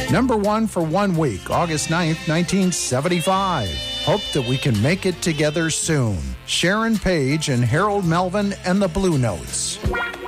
Number 1 for 1 week, August 9th, 1975. Hope that we can make it together soon. Sharon Page and Harold Melvin and the Blue Notes.